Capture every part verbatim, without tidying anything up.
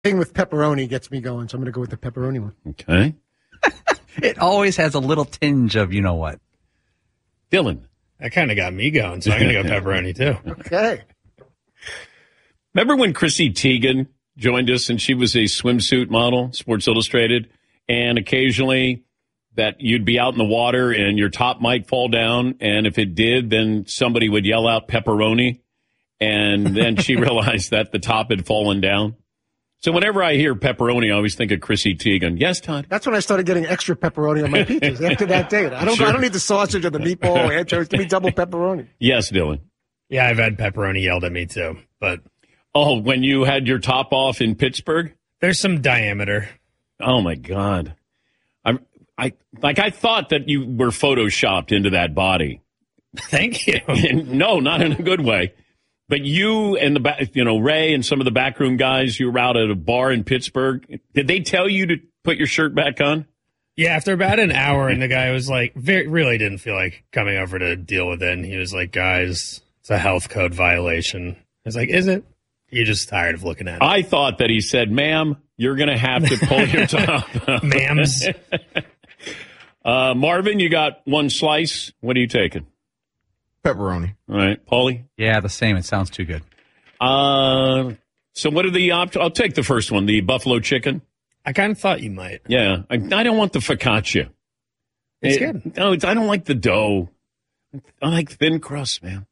Thing with pepperoni gets me going, so I'm going to go with the pepperoni one. Okay. It always has a little tinge of you know what. Dylan. That kind of got me going, so I'm going to go pepperoni too. Okay. Remember when Chrissy Teigen joined us and she was a swimsuit model, Sports Illustrated, and occasionally that you'd be out in the water and your top might fall down, and if it did, then somebody would yell out pepperoni, and then she realized that the top had fallen down. So whenever I hear pepperoni, I always think of Chrissy Teigen. Yes, Todd? That's when I started getting extra pepperoni on my pizzas after that date. I don't sure. I don't need the sausage or the meatball or anchovies. Give me double pepperoni. Yes, Dylan. Yeah, I've had pepperoni yelled at me too. But oh, when you had your top off in Pittsburgh? There's some diameter. Oh, my God. I, I Like, I thought that you were photoshopped into that body. Thank you. No, not in a good way. But you and the back, you know, Ray and some of the backroom guys, you were out at a bar in Pittsburgh. Did they tell you to put your shirt back on? Yeah, after about an hour, and the guy was like, very, really didn't feel like coming over to deal with it. And he was like, guys, it's a health code violation. I was like, is it? You're just tired of looking at it. I thought that he said, ma'am, you're going to have to pull your top. Ma'ams. uh, Marvin, you got one slice. What are you taking? Pepperoni. All right. Paulie? Yeah, the same. It sounds too good. Uh, so what are the options? I'll take the first one, the buffalo chicken. I kind of thought you might. Yeah. I, I don't want the focaccia. It's it, good. No, it's, I don't like the dough. I like thin crust, man.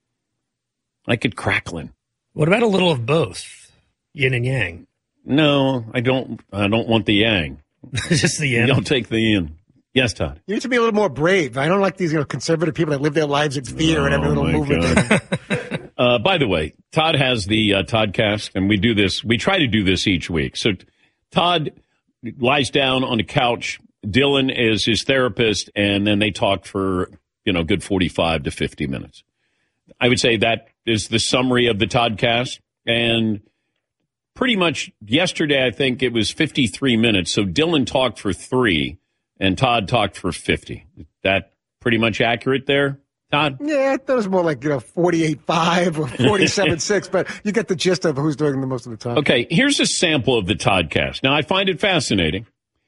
I like it crackling. What about a little of both? Yin and yang. No, I don't. I don't want the yang. Just the yin. I'll take the yin. Yes, Todd. You need to be a little more brave. I don't like these, you know, conservative people that live their lives in fear oh, and every little movement. uh, by the way, Todd has the uh, Toddcast, and we do this. We try to do this each week. So Todd lies down on the couch. Dylan is his therapist, and then they talk for, you know, good forty-five to fifty minutes. I would say that is the summary of the Toddcast. And pretty much yesterday, I think it was fifty-three minutes. So Dylan talked for three. And Todd talked for fifty. Is that pretty much accurate there, Todd? Yeah, I thought it was more like, you know, forty-eight five or forty-seven six, but you get the gist of who's doing the most of the time. Okay, here's a sample of the Toddcast. Now, I find it fascinating,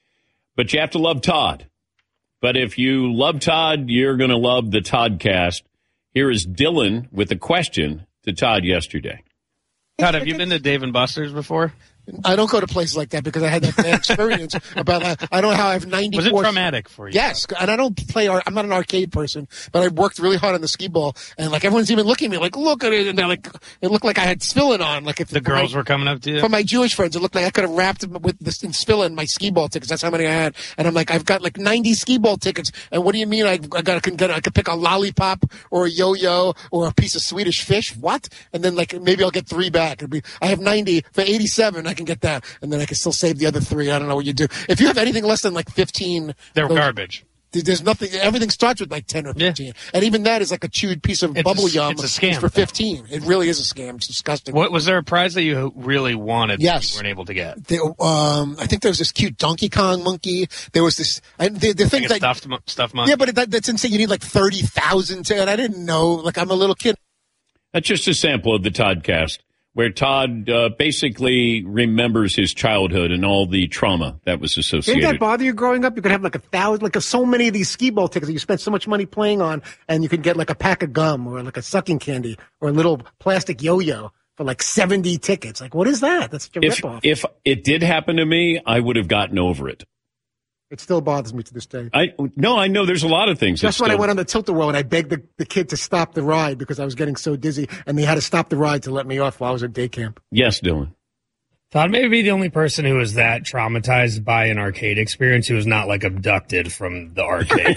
but you have to love Todd. But if you love Todd, you're going to love the Toddcast. Here is Dylan with a question to Todd yesterday. Todd, have you been to Dave and Buster's before? I don't go to places like that because I had that bad experience about that. I don't know how I have ninety-four. Was it traumatic for you? Yes, and I don't play. I'm not an arcade person, but I worked really hard on the skee ball, and like everyone's even looking at me like, look at it, and they're like, it looked like I had Spillin on. Like if the girls my, were coming up to you. For my Jewish friends, it looked like I could have wrapped with this in Spillin my skee ball tickets. That's how many I had, and I'm like, I've got like ninety skee ball tickets, and what do you mean I, I got to get? I could pick a lollipop or a yo-yo or a piece of Swedish fish. What? And then like maybe I'll get three back. It'd be I have ninety for eighty-seven. I can get that, and then I can still save the other three. I don't know what you do. If you have anything less than like fifteen, they're those, garbage. There's nothing. Everything starts with like ten or fifteen, yeah. And even that is like a chewed piece of it's bubble a, yum. It's a scam for fifteen. It really is a scam. It's disgusting. What was there a prize that you really wanted? Yes, that you weren't able to get. They, um, I think there was this cute Donkey Kong monkey. There was this. I, the the thing like that stuffed stuffed monkey. Yeah, but that, that's insane. You need like thirty thousand to it. I didn't know. Like I'm a little kid. That's just a sample of the Toddcast, where Todd uh, basically remembers his childhood and all the trauma that was associated. Didn't that bother you growing up? You could have like a thousand, like a, so many of these skee ball tickets that you spent so much money playing on, and you could get like a pack of gum or like a sucking candy or a little plastic yo-yo for like seventy tickets. Like, what is that? That's such a if, ripoff. If it did happen to me, I would have gotten over it. It still bothers me to this day. I no, I know there's a lot of things. That's that when still... I went on the tilt-a-whirl and I begged the, the kid to stop the ride because I was getting so dizzy, and they had to stop the ride to let me off while I was at day camp. Yes, Dylan. Todd may be the only person who was that traumatized by an arcade experience who was not like abducted from the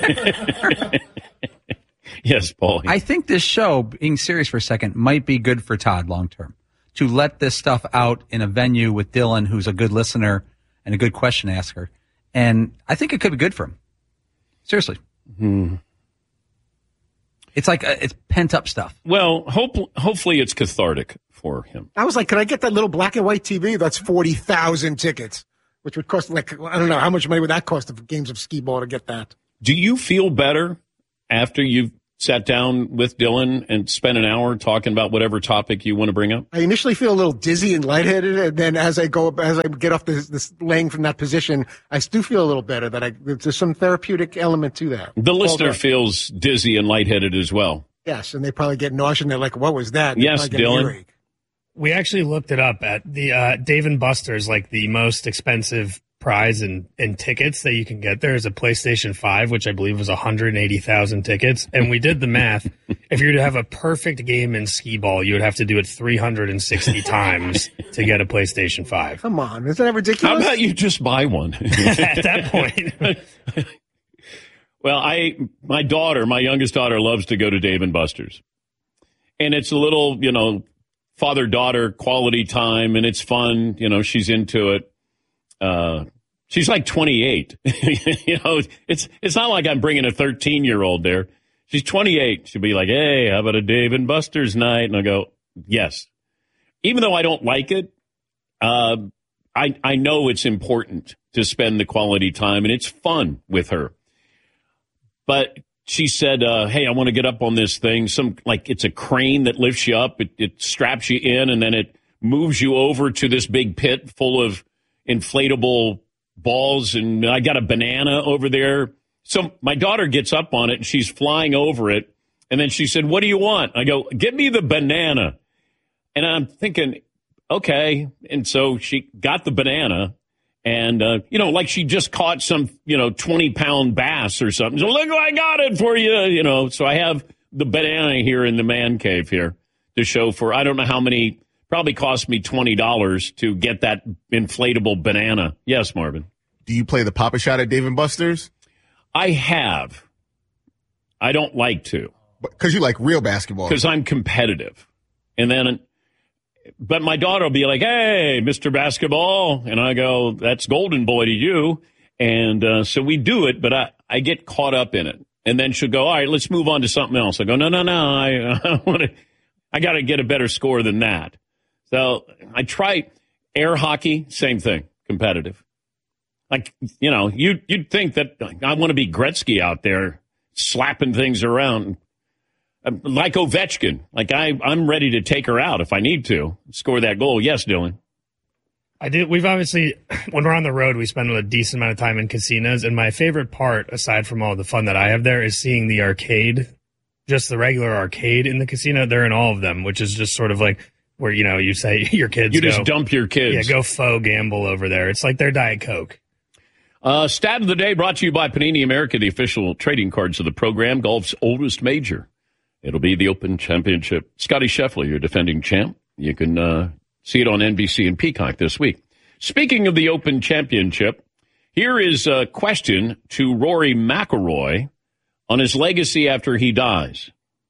arcade. Yes, Paul. I think this show, being serious for a second, might be good for Todd long term. To let this stuff out in a venue with Dylan, who's a good listener and a good question asker. And I think it could be good for him. Seriously. Hmm. It's like, uh, it's pent up stuff. Well, hope, hopefully it's cathartic for him. I was like, can I get that little black and white T V? That's forty thousand tickets, which would cost like, I don't know, how much money would that cost of games of skee ball to get that? Do you feel better after you've sat down with Dylan and spent an hour talking about whatever topic you want to bring up? I initially feel a little dizzy and lightheaded, and then as I go, as I get off this, this laying from that position, I do feel a little better. That I there's some therapeutic element to that. The listener Well, feels dizzy and lightheaded as well. yes, and they probably get nauseous. And they're like, "What was that?" They Yes, probably get an Dylan. earache. We actually looked it up at the uh, Dave and Buster's, like the most expensive prize and in, in tickets that you can get there is a PlayStation five, which I believe was one hundred eighty thousand tickets. And we did the math. If you were to have a perfect game in skee ball, you would have to do it three hundred sixty times to get a PlayStation five. Come on, isn't that ridiculous? How about you just buy one? At that point. Well, I my daughter, my youngest daughter, loves to go to Dave and Buster's. And it's a little, you know, father-daughter quality time, and it's fun. You know, she's into it. Uh, she's like twenty-eight. You know, it's it's not like I'm bringing a thirteen-year-old there. She's twenty-eight. She'll be like, hey, how about a Dave and Buster's night? And I go, yes. Even though I don't like it, uh, I, I know it's important to spend the quality time, and it's fun with her. But she said, uh, hey, I want to get up on this thing. Some like it's a crane that lifts you up. It, it straps you in, and then it moves you over to this big pit full of inflatable balls. And I got a banana over there. So my daughter gets up on it, and she's flying over it. And then she said, what do you want? I go, give me the banana. And I'm thinking, okay. And so she got the banana. And, uh, you know, like she just caught some, you know, twenty-pound bass or something. So, look, I got it for you, you know. So I have the banana here in the man cave here to show for, I don't know how many, probably cost me twenty dollars to get that inflatable banana. Yes, Marvin. Do you play the Pop-A-Shot at Dave and Buster's? I have. I don't like to. Because you like real basketball. Because I'm competitive. And then... But my daughter will be like, hey, Mister Basketball. And I go, that's Golden Boy to you. And uh, so we do it, but I, I get caught up in it. And then she'll go, all right, let's move on to something else. I go, no, no, no. I, I want to, I got to get a better score than that. So I try air hockey, same thing, competitive. Like, you know, you, you'd think that I want to be Gretzky out there slapping things around. Like Ovechkin. Like, I, I'm ready to take her out if I need to. Score that goal. Yes, Dylan. I do. We've obviously, when we're on the road, we spend a decent amount of time in casinos. And my favorite part, aside from all the fun that I have there, is seeing the arcade, just the regular arcade in the casino. They're in all of them, which is just sort of like where, you know, you say your kids You go, just dump your kids. Yeah, go faux gamble over there. It's like their Diet Coke. Uh, stat of the day brought to you by Panini America, the official trading cards of the program, golf's oldest major. It'll be the Open Championship. Scotty Scheffler, your defending champ. You can uh, see it on N B C and Peacock this week. Speaking of the Open Championship, here is a question to Rory McIlroy on his legacy after he dies.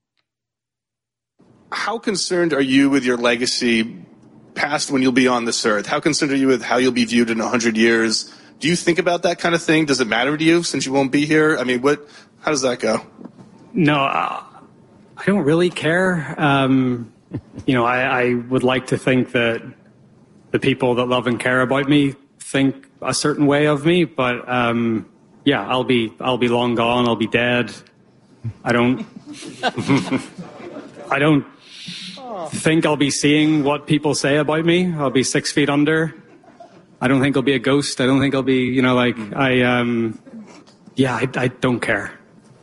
How concerned are you with your legacy past when you'll be on this earth? How concerned are you with how you'll be viewed in one hundred years? Do you think about that kind of thing? Does it matter to you since you won't be here? I mean, what? How does that go? No, uh, I don't really care. Um, you know, I, I would like to think that the people that love and care about me think a certain way of me, but um, yeah, I'll be I'll be long gone. I'll be dead. I don't. I don't think I'll be seeing what people say about me. I'll be six feet under. I don't think I'll be a ghost. I don't think I'll be, you know, like I. Um, yeah, I, I don't care.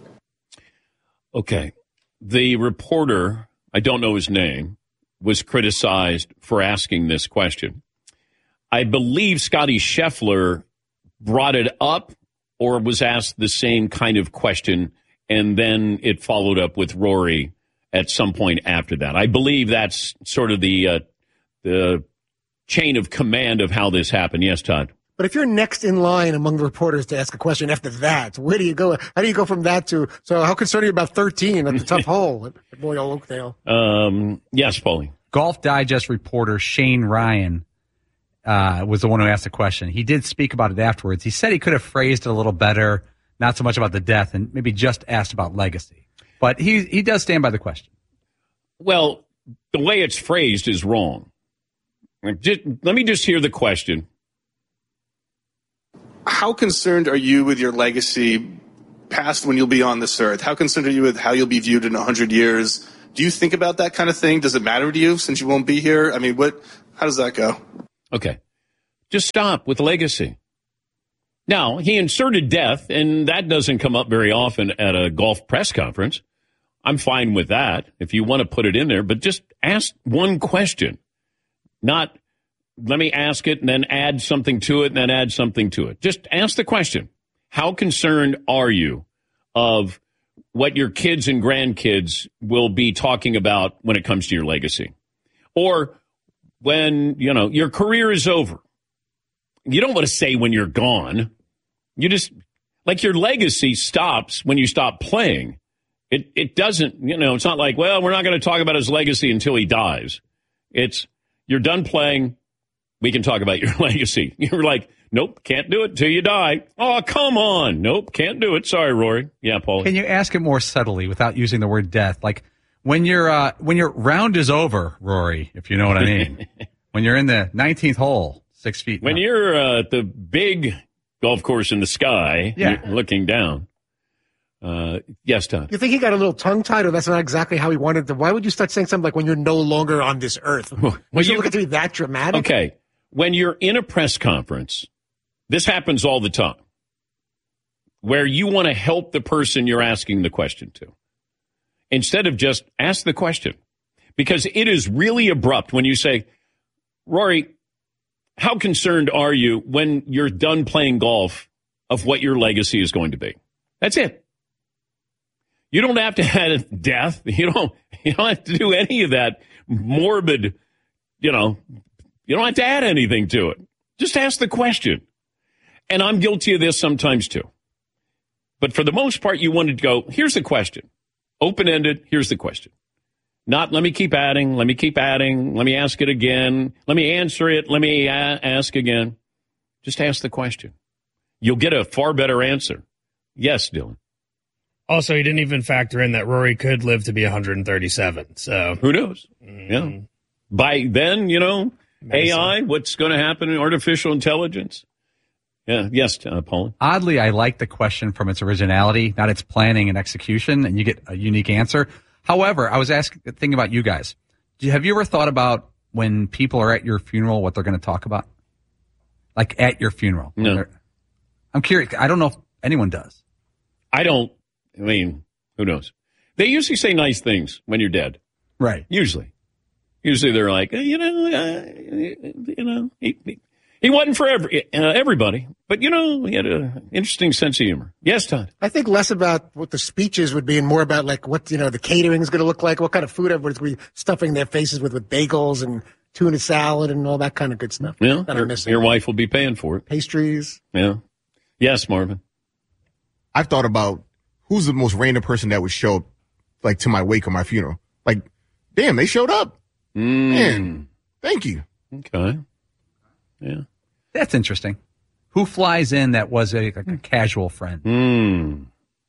Okay. The reporter, I don't know his name, was criticized for asking this question. I believe Scotty Scheffler brought it up or was asked the same kind of question, and then it followed up with Rory at some point after that. I believe that's sort of the uh, the chain of command of how this happened. Yes, Todd? But if you're next in line among the reporters to ask a question after that, where do you go? How do you go from that to, so how concerned are you about thirteen at the tough hole at Royal Oakdale? Um, yes, Paulie. Golf Digest reporter Shane Ryan uh, was the one who asked the question. He did speak about it afterwards. He said he could have phrased it a little better, not so much about the death, and maybe just asked about legacy. But he he does stand by the question. Well, the way it's phrased is wrong. Just, let me just hear the question. How concerned are you with your legacy past when you'll be on this earth? How concerned are you with how you'll be viewed in one hundred years? Do you think about that kind of thing? Does it matter to you since you won't be here? I mean, what? How does that go? Okay. Just stop with legacy. Now, he inserted death, and that doesn't come up very often at a golf press conference. I'm fine with that if you want to put it in there, but just ask one question. Not, let me ask it and then add something to it and then add something to it. Just ask the question. How concerned are you of what your kids and grandkids will be talking about when it comes to your legacy? Or when, you know, your career is over. You don't want to say when you're gone. You just, like your legacy stops when you stop playing. It it doesn't, you know, it's not like, well, we're not going to talk about his legacy until he dies. It's, you're done playing, we can talk about your legacy. You're like, nope, can't do it till you die. Oh, come on. Nope, can't do it. Sorry, Rory. Yeah, Paul. Can you ask it more subtly without using the word death? Like when your uh, when your round is over, Rory, if you know what I mean. When you're in the nineteenth hole, six feet. When no. you're uh, at the big golf course in the sky, yeah. you're looking down. Uh, yes, Todd. You think he got a little tongue-tied, or that's not exactly how he wanted to? Why would you start saying something like when you're no longer on this earth? Well, Was you you look at to be that dramatic? Okay. When you're in a press conference, this happens all the time, where you want to help the person you're asking the question to, instead of just ask the question. Because it is really abrupt when you say, Rory, how concerned are you when you're done playing golf of what your legacy is going to be? That's it. You don't have to add death. You don't, you don't have to do any of that morbid, you know, you don't have to add anything to it. Just ask the question. And I'm guilty of this sometimes too. But for the most part, you wanted to go, here's the question. Open-ended, here's the question. Not, let me keep adding, let me keep adding, let me ask it again, let me answer it, let me a- ask again. Just ask the question. You'll get a far better answer. Yes, Dylan. Also, he didn't even factor in that Rory could live to be one hundred thirty-seven. So who knows? Mm. Yeah. By then, you know, Medicine. A I, what's going to happen in artificial intelligence? Yeah. Yes, uh, Paul. Oddly, I like the question from its originality, not its planning and execution, and you get a unique answer. However, I was asking, thinking about you guys. Do you, have you ever thought about when people are at your funeral, what they're going to talk about? Like at your funeral? No. I'm curious. I don't know if anyone does. I don't. I mean, who knows? They usually say nice things when you're dead. Right. Usually. Usually they're like, you know, uh, you know, he, he, he wasn't for every, uh, everybody, but, you know, he had an interesting sense of humor. Yes, Todd. I think less about what the speeches would be and more about like what, you know, the catering is going to look like, what kind of food everybody's going to be stuffing their faces with, with bagels and tuna salad and all that kind of good stuff. Yeah. That Your, I'm missing. your wife will be paying for it. Pastries. Yeah. Yes, Marvin. I've thought about who's the most random person that would show up, like, to my wake or my funeral. Like, damn, they showed up. Mm. Man, thank you. Okay. Yeah. That's interesting. Who flies in that was a, like a casual friend? Mm.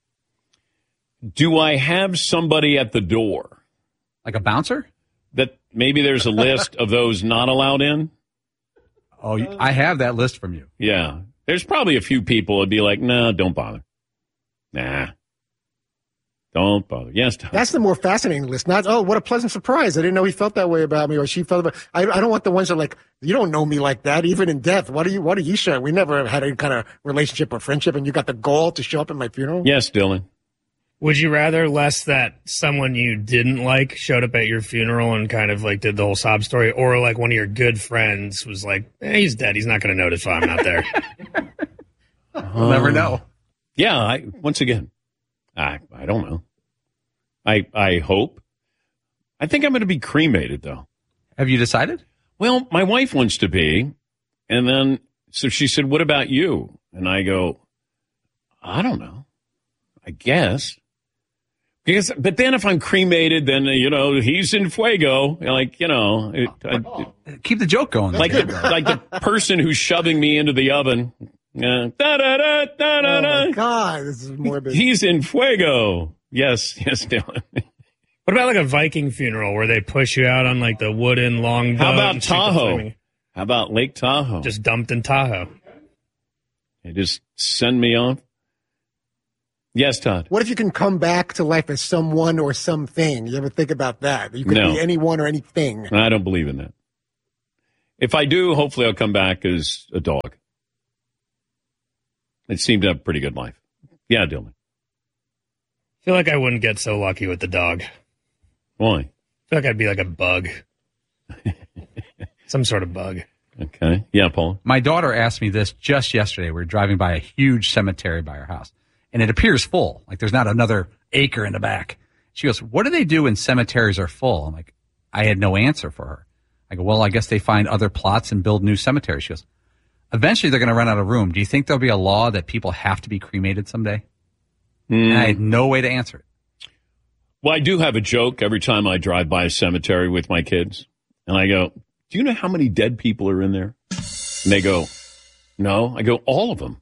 Do I have somebody at the door? Like a bouncer? That maybe there's a list of those not allowed in? Oh, I have that list from you. Yeah. There's probably a few people that'd be like, no, don't bother. Nah. Don't bother. Yes, Tom. That's the more fascinating list. Not, oh, what a pleasant surprise. I didn't know he felt that way about me or she felt about I I don't want the ones that are like, you don't know me like that, even in death. What are you, what are you showing? We never had any kind of relationship or friendship, and you got the gall to show up at my funeral? Yes, Dylan. Would you rather less that someone you didn't like showed up at your funeral and kind of like did the whole sob story, or like one of your good friends was like, eh, he's dead, he's not going to notice why I'm not there? We'll never know. Yeah, I, once again, I I don't know. I I hope. I think I'm going to be cremated, though. Have you decided? Well, my wife wants to be, and then so she said, "What about you?" And I go, "I don't know. I guess." Because, but then if I'm cremated, then you know he's in fuego. Like you know, it, I, Keep the joke going. like the, like the person who's shoving me into the oven. Uh, da, da, da, da, da, Oh, da. my God. This is morbid. He's in fuego. Yes, yes, Dylan. What about like a Viking funeral where they push you out on like the wooden long boat? How about and shoot the Tahoe? flaming- How about Lake Tahoe? Just dumped in Tahoe. They just send me off. Yes, Todd. What if you can come back to life as someone or something? You ever think about that? You could No. be anyone or anything. I don't believe in that. If I do, hopefully I'll come back as a dog. It seemed to have a pretty good life. Yeah, Dylan. I feel like I wouldn't get so lucky with the dog. Why? I feel like I'd be like a bug. Some sort of bug. Okay. Yeah, Paul. My daughter asked me this just yesterday. We were driving by a huge cemetery by our house, and it appears full. Like there's not another acre in the back. She goes, what do they do when cemeteries are full? I'm like, I had no answer for her. I go, well, I guess they find other plots and build new cemeteries. She goes, eventually they're going to run out of room. Do you think there'll be a law that people have to be cremated someday? Mm. And I had no way to answer it. Well, I do have a joke every time I drive by a cemetery with my kids. And I go, do you know how many dead people are in there? And they go, no. I go, all of them.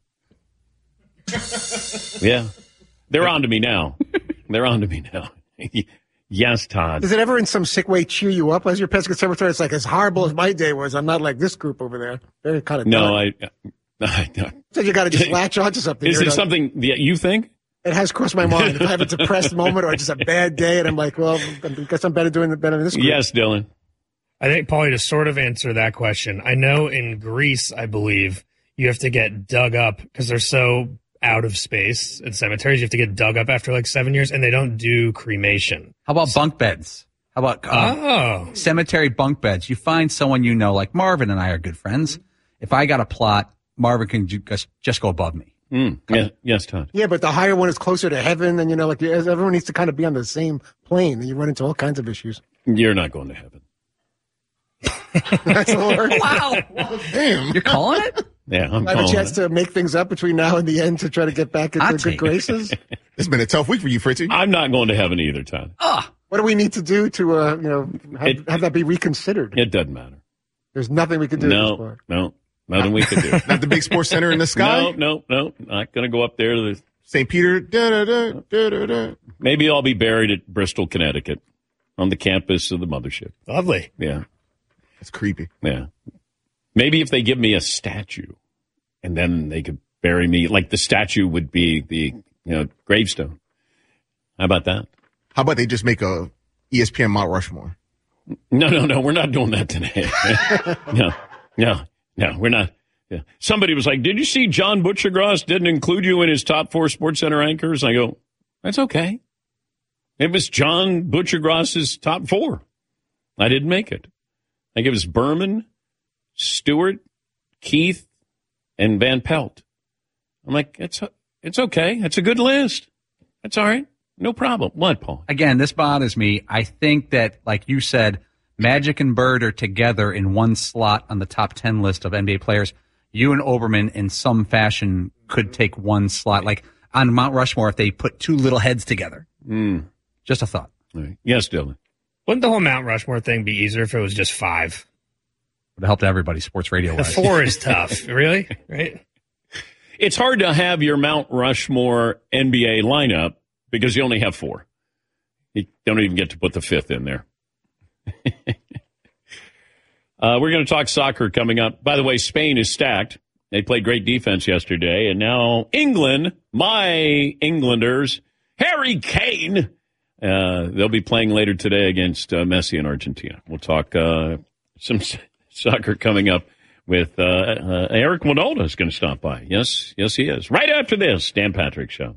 Yeah. They're on to me now. They're on to me now. Yes, Todd. Does it ever in some sick way cheer you up as your pet cemetery? It's like as horrible as my day was. I'm not like this group over there. They're kind of No, I, I, I So you got to just latch onto something. Is You're it not- something that you think? It has crossed my mind. If I have a depressed moment or just a bad day, and I'm like, well, I guess I'm better doing it better than this group. Yes, Dylan. I think, Paulie, to sort of answer that question, I know in Greece, I believe, you have to get dug up because they're so out of space in cemeteries. You have to get dug up after like seven years, and they don't do cremation. How about bunk beds? How about uh, Oh. cemetery bunk beds? You find someone you know, like Marvin and I are good friends. If I got a plot, Marvin can ju- just, just go above me. Mm, yeah, yes, Todd. Yeah, but the higher one is closer to heaven, and you know, like everyone needs to kind of be on the same plane, and you run into all kinds of issues. You're not going to heaven. That's the Lord. Wow. Damn. You're calling it? Yeah, I'm I have a calling chance it. to make things up between now and the end to try to get back into I'll good take it. graces. It's been a tough week for you, Fritzy. I'm not going to heaven either, Todd. What do we need to do to, uh, you know, have, It- have that be reconsidered? It doesn't matter. There's nothing we can do at this No, point. no, nothing we can do. Not the big sports center in the sky. No, no, no. Not going to go up there to the. Saint Peter. Da, da, da, da, da, da. Maybe I'll be buried at Bristol, Connecticut, on the campus of the mothership. Lovely. Yeah, That's creepy. yeah. Maybe if they give me a statue, and then they could bury me, like the statue would be the you know gravestone. How about that? How about they just make a E S P N Mount Rushmore? No, no, no. We're not doing that today. no, no, no. We're not. Yeah. Somebody was like, "Did you see John Butchergross didn't include you in his top four Sports Center anchors?" I go, "That's okay. It was John Butchergross's top four. I didn't make it. I think it was Berman, Stewart, Keith, and Van Pelt." I'm like, "It's it's okay. It's a good list. That's all right. No problem." What, Paul? Again, this bothers me. I think that, like you said, Magic and Bird are together in one slot on the top ten list of N B A players. You and Oberman, in some fashion, could take one slot. Like on Mount Rushmore, if they put two little heads together. Mm. Just a thought. All right. Yes, Dylan. Wouldn't the whole Mount Rushmore thing be easier if it was just five? Would have helped everybody, sports radio The wise. four is tough. Really? Right? It's hard to have your Mount Rushmore N B A lineup because you only have four. You don't even get to put the fifth in there. uh, we're going to talk soccer coming up. By the way, Spain is stacked. They played great defense yesterday. And now England, my Englanders, Harry Kane, uh, they'll be playing later today against uh, Messi in Argentina. We'll talk uh, some s- soccer coming up with uh, uh, Eric Winola is going to stop by. Yes, yes, he is. Right after this, Dan Patrick Show.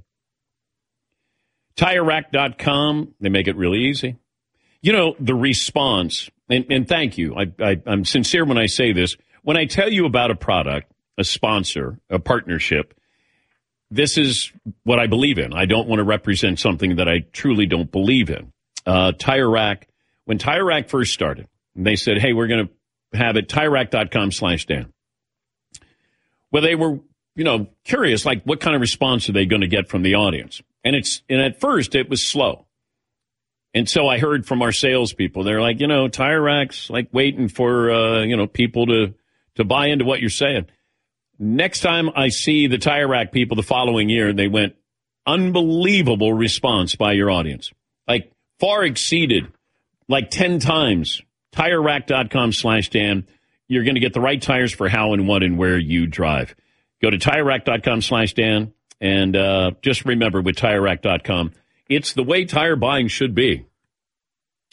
Tire Rack dot com, they make it really easy. You know, the response, and, and thank you. I, I, I'm sincere when I say this. When I tell you about a product, a sponsor, a partnership, this is what I believe in. I don't want to represent something that I truly don't believe in. Uh, Tire Rack, when Tire Rack first started, they said, hey, we're going to have it, Tire Rack dot com slash Dan. Well, they were, you know, curious, like what kind of response are they going to get from the audience? And it's, and at first it was slow. And so I heard from our salespeople, they're like, you know, Tire Rack's like waiting for, uh, you know, people to, to buy into what you're saying. Next time I see the Tire Rack people the following year, they went, unbelievable response by your audience. Like far exceeded, like ten times. Tire Rack dot com slash Dan. You're going to get the right tires for how and what and where you drive. Go to Tire Rack dot com slash Dan And uh, just remember with Tire Rack dot com, it's the way tire buying should be.